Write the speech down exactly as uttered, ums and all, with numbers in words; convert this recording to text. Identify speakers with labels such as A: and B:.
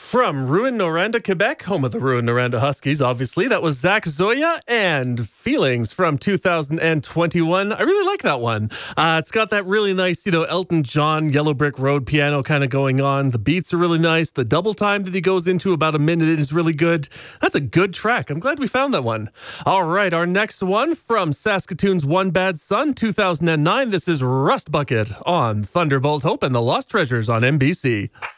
A: From Rouyn-Noranda, Quebec, home of the Rouyn-Noranda Huskies, obviously. That was Zach Zoya and Feelings from two thousand twenty-one. I really like that one. Uh, it's got that really nice, you know, Elton John, Yellow Brick Road piano kind of going on. The beats are really nice. The double time that he goes into, about a minute, is really good. That's a good track. I'm glad we found that one. All right, our next one from Saskatoon's One Bad Son, two thousand nine. This is Rust Bucket on Thunderbolt Hope and the Lost Treasures on N B C.